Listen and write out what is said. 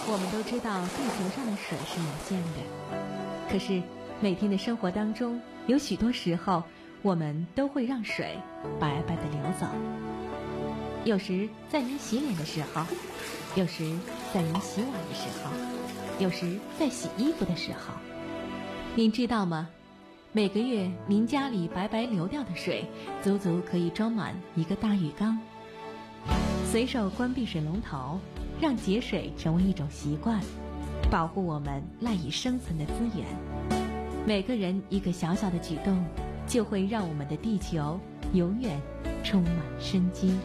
我们都知道地球上的水是有限的，可是每天的生活当中，有许多时候我们都会让水白白的流走。有时在您洗脸的时候，有时在您洗碗的时候，有时在洗衣服的时候。您知道吗？每个月您家里白白流掉的水，足足可以装满一个大浴缸。随手关闭水龙头，让节水成为一种习惯，保护我们赖以生存的资源。每个人一个小小的举动，就会让我们的地球永远充满生机。